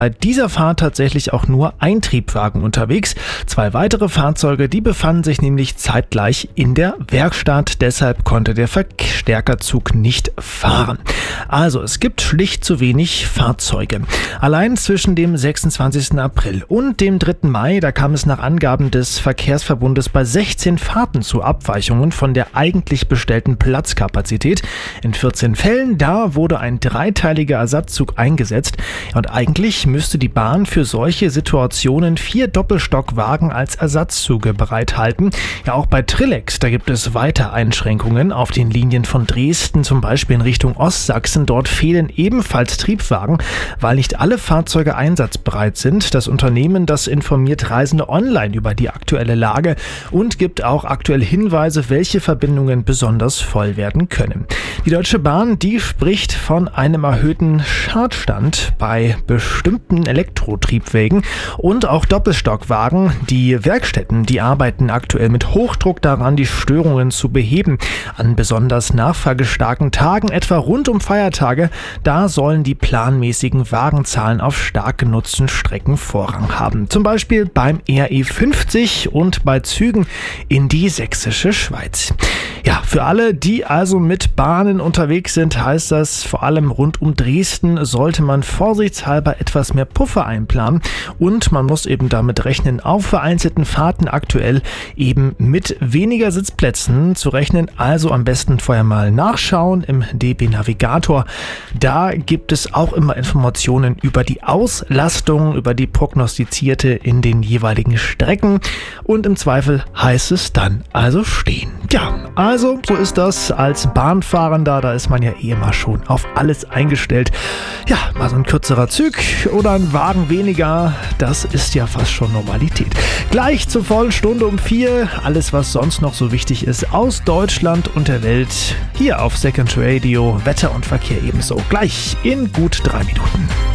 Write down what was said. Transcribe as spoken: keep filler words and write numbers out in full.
Bei dieser Fahrt tatsächlich auch nur ein Triebwagen unterwegs. Zwei weitere Fahrzeuge, die befanden sich nämlich zeitgleich in der Werkstatt. Deshalb konnte der Verstärkerzug nicht fahren. Also es gibt schlicht zu wenig Fahrzeuge. Allein zwischen dem sechsundzwanzigsten April und dem dritten Mai, da kam es nach Angaben des Verkehrsverbundes bei sechzehn Fahrten zu Abweichungen von der eigentlich bestellten Platzkapazität. In vierzehn Fällen, da wurde ein dreiteiliger Ersatzzug eingesetzt. Und eigentlich müsste die Bahn für solche Situationen vier Doppelstockwagen als Ersatzzüge bereithalten. Ja, auch bei Trillex, da gibt es weiter Einschränkungen auf den Linien von Dresden, zum Beispiel in Richtung Ostsachsen. Dort fehlen ebenfalls Triebwagen, weil nicht alle Fahrzeuge einsatzbereit sind. Das Unternehmen, das informiert Reisende online über die aktuelle Lage und gibt auch aktuell Hinweise, welche Verbindungen besonders voll werden können. Die Deutsche Bahn, die spricht von einem erhöhten Schadstand bei bestimmten Elektrotriebwagen und auch Doppelstockwagen. Die Werkstätten, die arbeiten aktuell mit Hochdruck daran, die Störungen zu beheben. An besonders nachfragestarken Tagen, etwa rund um Feiertage, da sollen die planmäßigen Wagenzahlen auf stark genutzten Strecken Vorrang haben. Zum Beispiel beim R E fünfzig und bei Zügen in die sächsische Schweiz. Ja, für alle, die also mit Bahnen unterwegs sind, heißt das, vor allem rund um Dresden sollte man vorsichtshalber etwas mehr Puffer einplanen und man muss eben damit rechnen, auf vereinzelten Fahrten aktuell eben mit weniger Sitzplätzen zu rechnen. Also am besten vorher mal nachschauen im D B Navigator. Da gibt es auch immer Informationen über die Auslastung, über die prognostizierte in den jeweiligen Strecken und im Zweifel heißt es dann also stehen. Ja, also so ist das als Bahnfahrender, da ist man ja eh immer schon auf alles eingestellt. Ja, mal so ein kürzerer Zug oder ein Wagen weniger, das ist ja fast schon Normalität. Gleich zur vollen Stunde um vier, alles was sonst noch so wichtig ist aus Deutschland und der Welt, hier auf Second Radio, Wetter und Verkehr ebenso. Gleich in gut drei Minuten.